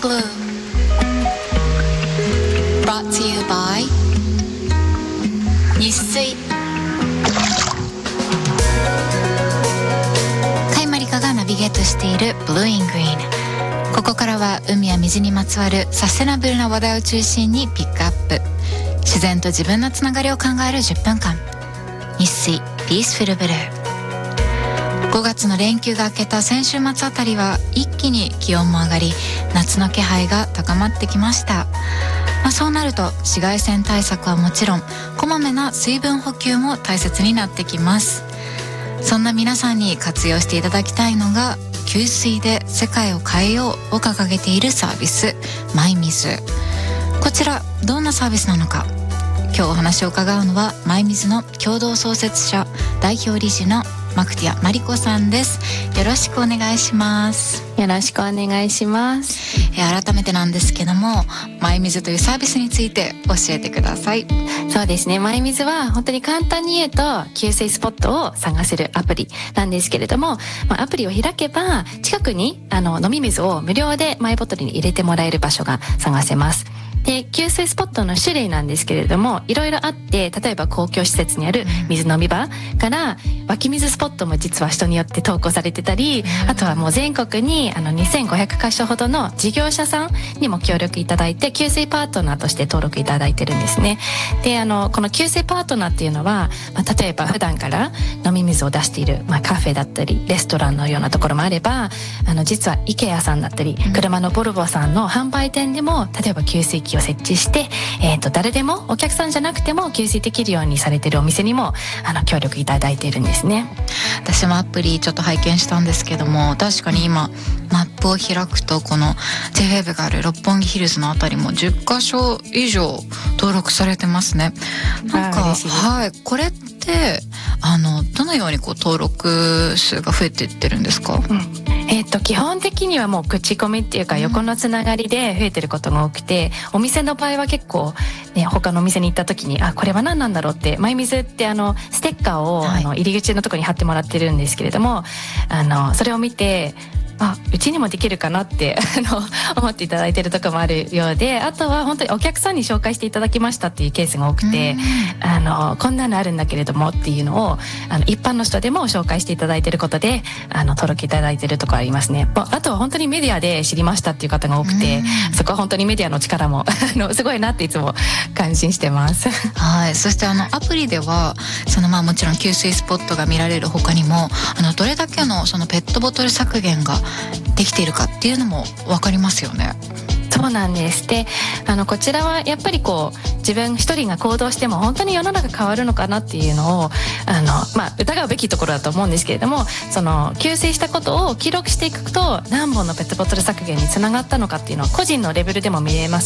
Blue Brought to you by 日水。甲斐まりかがナビゲートしている Blue in Green。 ここからは海や水にまつわるサステナブルな話題を中心にピックアップ、自然と自分のつながりを考える10分間。日水ピースフルブルー。5月の連休が明けた先週末あたりは一気に気温も上がり、夏の気配が高まってきました。そうなると紫外線対策はもちろん、こまめな水分補給も大切になってきます。そんな皆さんに活用していただきたいのが、給水で世界を変えようを掲げているサービス、マイミズ。こちらどんなサービスなのか、今日お話を伺うのはマイミズの共同創設者代表理事のマクティアマリコさんです。よろしくお願いします。 よろしくお願いします。 改めてなんですけども、マイミズというサービスについて教えてください。 そうですね、マイミズは本当に簡単に言うと給水スポットを探せるアプリなんですけれども、アプリを開けば近くに飲み水を無料でマイボトルに入れてもらえる場所が探せます。で、給水スポットの種類なんですけれどもいろいろあって、例えば公共施設にある水飲み場から湧き水スポットも実は人によって投稿されてたり、あとはもう全国に2500箇所ほどの事業者さんにも協力いただいて給水パートナーとして登録いただいてるんですね。で、この給水パートナーっていうのは、例えば普段から飲み水を出している、カフェだったりレストランのようなところもあれば、実は IKEA さんだったり車のボルボさんの販売店でも例えば給水器を設置して、誰でもお客さんじゃなくても給水できるようにされているお店にも協力いただいているんですね。 私もアプリちょっと拝見したんですけども、確かに今マップを開くとこの JWEB がある六本木ヒルズのあたりも10カ所以上登録されてますね。なんか、はい、これってどのように登録数が増えていってるんですか？ 基本的にはもう口コミっていうか横のつながりで増えてることが多くて、お店の場合は結構、他のお店に行った時にこれは何なんだろうって、マイミズってステッカーを、入り口のところに貼ってもらってるんですけれども、それを見てうちにもできるかなって思っていただいているところもあるようで、あとは本当にお客さんに紹介していただきましたっていうケースが多くて、こんなのあるんだけれどもっていうのを一般の人でも紹介していただいていることで登録いただいているところありますね。あとは本当にメディアで知りましたっていう方が多くて、そこは本当にメディアの力もすごいなっていつも感心してます。 はい。そしてアプリではもちろん給水スポットが見られる他にもどれだけのペットボトル削減ができているかっていうのも分かりますよね。 そうなんです。で、こちらはやっぱり自分一人が行動しても本当に世の中変わるのかなっていうのを疑うべきところだと思うんですけれども、給水したことを記録していくと何本のペットボトル削減につながったのかっていうのを個人のレベルでも見えます